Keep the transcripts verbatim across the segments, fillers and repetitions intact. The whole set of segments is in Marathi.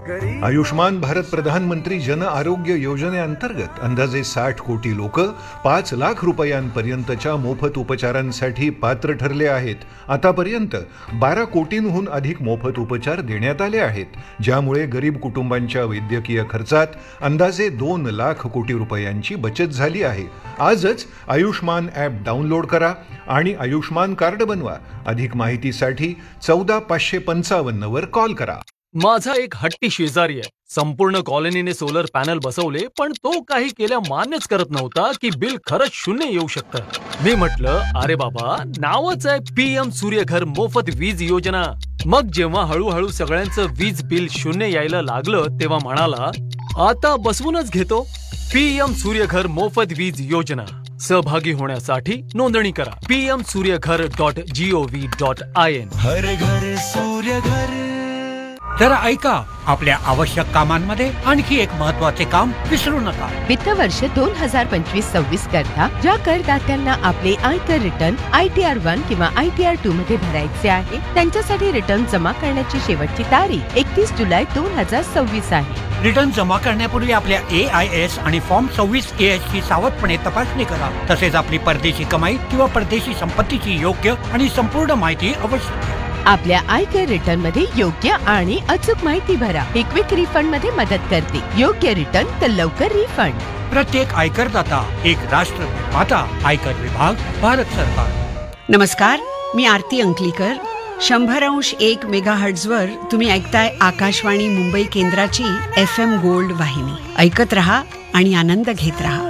आयुष्मान भारत प्रधानमंत्री जन आरोग्य योजनेअंतर्गत अंदाजे साठ कोटी लोक पाच लाख रुपयांपर्यंतच्या मोफत उपचारांसाठी पात्र ठरले आहेत. आतापर्यंत बारा कोटींहून अधिक मोफत उपचार देण्यात आले आहेत, ज्यामुळे गरीब कुटुंबांच्या वैद्यकीय खर्चात अंदाजे दोन लाख कोटी रुपयांची बचत झाली आहे. आजच आयुष्मान ॲप डाउनलोड करा आणि आयुष्मान कार्ड बनवा. अधिक माहितीसाठी चौदा पाचशे पंचावन्न वर कॉल करा. माझा एक हट्टी शेजारी आहे. संपूर्ण कॉलनीने सोलर पॅनल बसवले, पण तो काही केल्या मान्यच करत नव्हता की बिल खरंच शून्य येऊ शकतं. मी म्हटलं, अरे बाबा, नावच आहे पीएम सूर्यघर मोफत वीज योजना. मग जेव्हा हळूहळू सगळ्यांचं वीज बिल शून्य यायला लागलं, तेव्हा म्हणाला, आता बसवूनच घेतो. पीएम सूर्यघर मोफत वीज योजना. सहभागी होण्यासाठी नोंदणी करा PM Surya Ghar dot G O V dot I N. हर घर सूर्यघर. जरा ऐका, आपल्या आवश्यक कामांमध्ये आणखी एक महत्त्वाचे काम विसरू नका. वित्त वर्ष दोन हजार पंचवीस सव्वीस करता ज्या करदात्यांना आपले आयकर return I T R one किंवा आय टी आर टू मध्ये भरायचे आहे, त्यांच्यासाठी रिटर्न जमा करण्याची शेवटची तारीख एकतीस जुलै दोन हजार सव्वीस आहे. रिटर्न जमा करण्यापूर्वी आपल्या ए आय एस आणि फॉर्म सव्वीस ए एस ची सावधपणे तपासणी करा. तसेच आपली परदेशी कमाई किंवा परदेशी संपत्तीची योग्य आणि संपूर्ण माहिती अवश्य घ्या. आपल्या आयकर रिटर्न मध्ये योग्य आणि अचूक माहिती भरा. ही क्विक रिफंड मध्ये मदत करते. योग्य रिटर्न तर लवकर रिफंड. प्रत्येक आयकरदाता एक राष्ट्र निर्माता. आयकर विभाग, भारत सरकार. नमस्कार, मी आरती अंकलीकर. शंभर अंश एक मेगा हर्ट्झवर तुम्ही ऐकताय आकाशवाणी मुंबई केंद्राची एफ एम गोल्ड वाहिनी. ऐकत रहा आणि आनंद घेत रहा.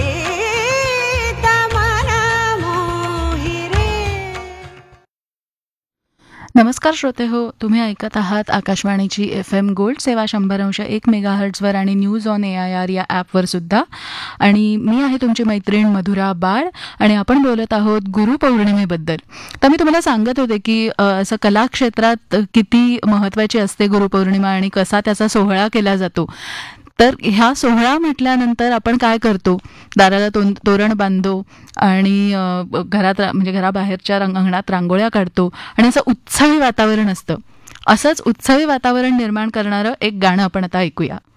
नमस्कार श्रोते हो, तुम्ही ऐकत आहात आकाशवाणीची एफ एम गोल्ड सेवा शंभर अंश एक मेगा हर्ट्झवर आणि news on A I R या ॲपवर सुद्धा. आणि मी आहे तुमची मैत्रीण मधुरा बाळ आणि आपण बोलत आहोत गुरुपौर्णिमेबद्दल. तर मी तुम्हाला सांगत होते की असं कलाक्षेत्रात किती महत्त्वाची असते गुरुपौर्णिमा आणि कसा त्याचा सोहळा केला जातो. तर ह्या सोहळा म्हटल्यानंतर आपण काय करतो, दाराला तो तोरण बांधतो आणि घरात म्हणजे घराबाहेरच्या रंग अंगणात रांगोळ्या काढतो आणि असं उत्सवी वातावरण असतं. असंच उत्सवी वातावरण निर्माण करणारं एक गाणं आपण आता ऐकूया.